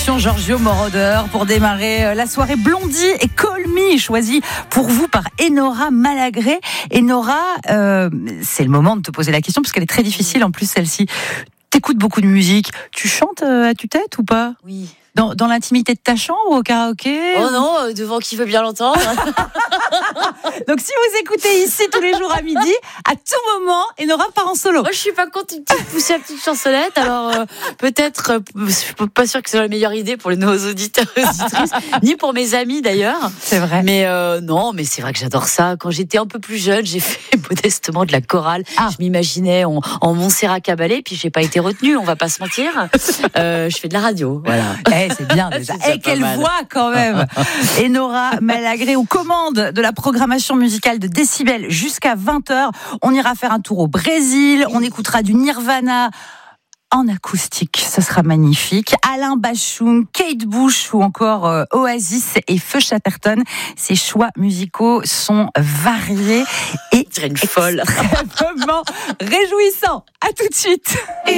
production Giorgio Moroder pour démarrer la soirée Blondie et Call Me, choisi pour vous par Enora Malagré. Enora, c'est le moment de te poser la question parce qu'elle est très difficile en plus celle-ci. T'écoutes beaucoup de musique, tu chantes à tue-tête ou pas ? Oui. Dans l'intimité de ta chambre ou au karaoké ? Oh non, devant qui veut bien l'entendre. Donc si vous écoutez ici tous les jours à midi, à tout moment, Enora part en solo. Moi, je suis pas contre une petite poussée à petite chansonnette. Alors peut-être, je suis pas sûre que c'est la meilleure idée pour les nouveaux auditeurs et auditrices, ni pour mes amis d'ailleurs. C'est vrai. Mais non, mais c'est vrai que j'adore ça. Quand j'étais un peu plus jeune, j'ai fait modestement de la chorale. Je m'imaginais en Montserrat Caballé, puis j'ai pas été retenue. On va pas se mentir. Je fais de la radio. Voilà. C'est bien déjà. Quelle mal. voix quand même. Enora Malagré aux commandes de la programmation musicale de Décibel jusqu'à 20h. On ira faire un tour au Brésil. On écoutera du Nirvana en acoustique, ce sera magnifique. Alain Bashung, Kate Bush ou encore Oasis et Feu Chatterton. Ces choix musicaux sont variés et une folle. extrêmement réjouissants. À tout de suite.